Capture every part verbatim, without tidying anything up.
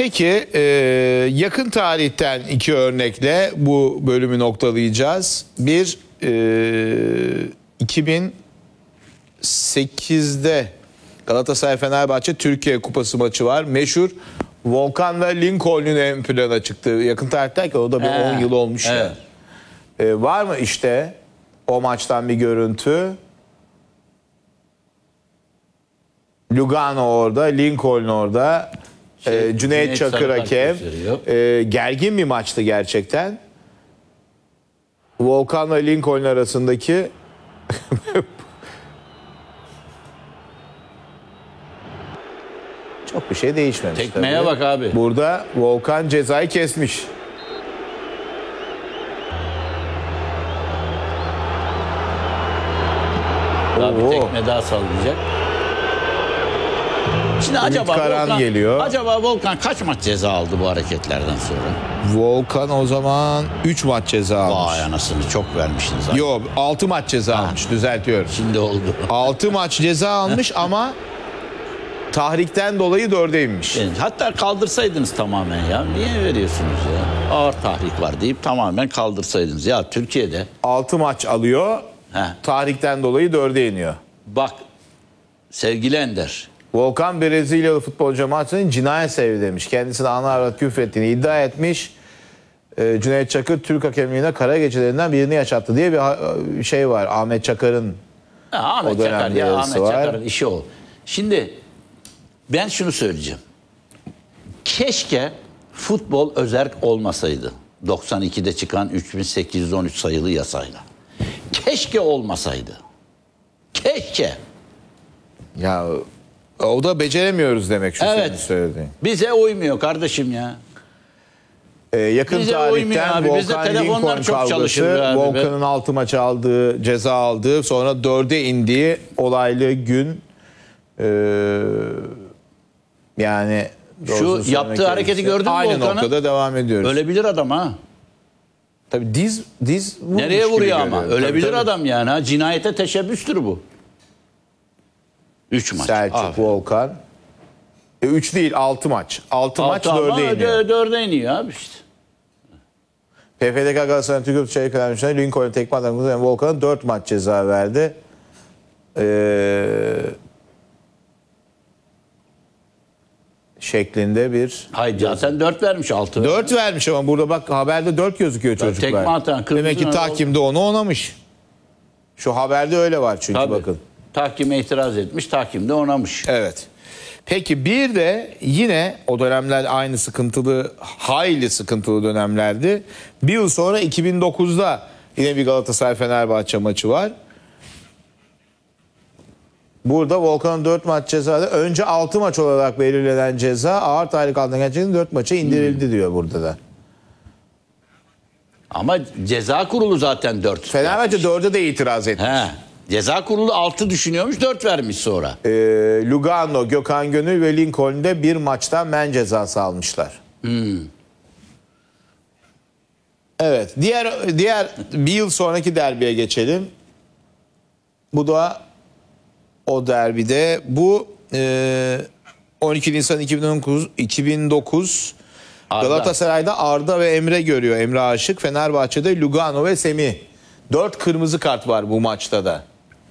Peki e, yakın tarihten iki örnekle bu bölümü noktalayacağız. Bir e, iki bin sekizde Galatasaray-Fenerbahçe Türkiye Kupası maçı var. Meşhur Volkan'la Lincoln'un ön plana çıktığı yakın tarihten ki o da bir He, on yıl olmuş evet. ya. E, var mı işte o maçtan bir görüntü? Lugano orada, Lincoln orada. Şey, Ee, Cüneyt, Cüneyt Çakır Sarıkak hakem. gösteriyor. Ee, gergin bir maçtı gerçekten. Volkan'la Lincoln arasındaki çok bir şey değişmemiş. Tekmeye tabii. bak abi. Burada Volkan cezayı kesmiş. Daha bir Oo. tekme daha sallayacak. Şimdi acaba Karan Volkan, geliyor. acaba Volkan kaç maç ceza aldı bu hareketlerden sonra? Volkan o zaman üç maç ceza almış. Vay anasını çok vermişsin zaten. Yok altı maç ceza almış, düzeltiyorum. Şimdi oldu. altı maç ceza almış ama tahrikten dolayı dörde inmiş. Yani hatta kaldırsaydınız tamamen ya. Niye veriyorsunuz ya? Ağır tahrik var deyip tamamen kaldırsaydınız. Ya Türkiye'de altı maç alıyor, He. tahrikten dolayı dörde iniyor. bak sevgili Ender. Volkan Brezilyalı futbolcu maçının cinayet sebebi demiş. Kendisine ana avrat küfrettiğini iddia etmiş. Ee, Cüneyt Çakır Türk hakemliğine kara gecelerinden birini yaşattı diye bir ha- şey var. Ahmet Çakar'ın Ha, Ahmet O dönemde Çakar ya yazısı Ahmet var. Çakar'ın işi o. Şimdi ben şunu söyleyeceğim. Keşke futbol özerk olmasaydı. doksan ikide çıkan üç bin sekiz yüz on üç sayılı yasayla. Keşke olmasaydı. Keşke. ya o da beceremiyoruz demek şu Evet. senin söylediğin. Bize uymuyor kardeşim ya. Ee, yakın Bize uymuyor tarihten abi. Bizde Volkan telefonlar Lincoln çok çalışır be kavgası. abi be. Volkan'ın altı maç aldığı, ceza aldığı, sonra dörde indiği olaylı gün. Ee, yani doğrusunu Şu söylemek yaptığı hareketi gerekirse gördün mü aynı Volkan'ın? noktada devam ediyoruz. Ölebilir adam ha. Tabii diz diz vurmuş Nereye gibi vuruyor ama? görüyorum. Ölebilir Tabii, tabii. adam yani ha. Cinayete teşebbüstür bu. Üç maç. Selçuk, Aferin. Volkan. E, üç değil altı maç. altı maç Altı ama dörde iniyor. dö- Dörde iniyor abi işte. P F D K Galatasaray Türk Çayı Kalemşehir Lincoln tekme atan Volkan'a dört maç ceza verdi. Ee, şeklinde bir Hayır zaten dört vermiş altı. dört vermiş ama burada bak haberde dört gözüküyor çocuklar. tekme atan, kırmızı Demek ki oldu. tahkimde onu onamış. Şu haberde öyle var çünkü Tabii. bakın. Tahkime itiraz etmiş. Tahkim de onamış. Evet. Peki bir de yine o dönemler aynı sıkıntılı, hayli sıkıntılı dönemlerdi. Bir yıl sonra iki bin dokuzda yine bir Galatasaray-Fenerbahçe maçı var. Burada Volkan'ın dört maç cezada önce altı maç olarak belirlenen ceza ağır tahrik altına gerçekten dört maça indirildi diyor burada da. Ama ceza kurulu zaten dört. Fenerbahçe dörde de itiraz etmiş. He. Ceza kurulu altı düşünüyormuş, dört vermiş sonra. Ee, Lugano, Gökhan Gönül ve Lincoln'de bir maçtan men cezası almışlar. Hmm. Evet, diğer diğer bir yıl sonraki derbiye geçelim. Bu da o derbide. Bu e, on iki Nisan iki bin dokuz, iki bin dokuz Arda. Galatasaray'da Arda ve Emre görüyor. Emre Aşık. Fenerbahçe'de Lugano ve Semih. Dört kırmızı kart var bu maçta da.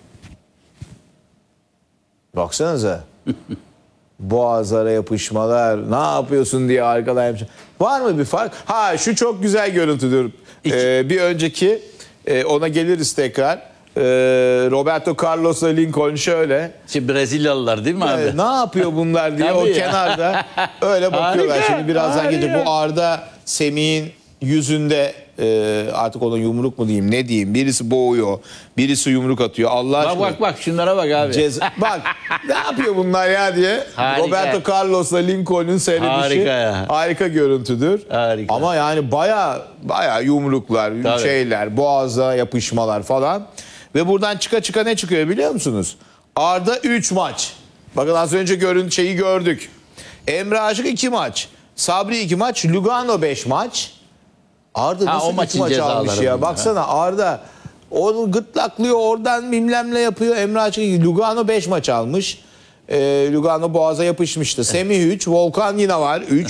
Baksanıza. Boğazlara yapışmalar. Ne yapıyorsun diye arkadan yapışma. Var mı bir fark? Ha şu çok güzel görüntüdür. Ee, bir önceki e, ona geliriz tekrar. Ee, Roberto Carlos'la Lincoln şöyle. Şimdi Brezilyalılar değil mi abi? e, ne yapıyor bunlar diye o Tabii ya. kenarda öyle bakıyorlar. Harika, Şimdi birazdan harika. gelecek. Bu Arda Semih'in yüzünde e, artık ona yumruk mu diyeyim ne diyeyim. Birisi boğuyor. Birisi yumruk atıyor. Allah Bak aşkına. bak bak şunlara bak abi. Ceza- bak ne yapıyor bunlar ya diye. Harika. Roberto Carlos'la Lincoln'un seyredişi Harika ya. harika görüntüdür. Harika. Ama yani baya baya yumruklar, Tabii. şeyler, boğaza yapışmalar falan. Ve buradan çıka çıka ne çıkıyor biliyor musunuz? Arda üç maç. Bakın az önce görüntü şeyi gördük. Emre Aşık iki maç. Sabri iki maç. Lugano beş maç. Arda Ha, o nasıl üç maçın maç almış cezaları ya? bunlar. Baksana Arda onu gırtlaklıyor oradan bilmem ne yapıyor. Emre Aşık Lugano beş maç almış. Ee, Lugano boğaza yapışmıştı. Semih üç, Volkan yine var üç.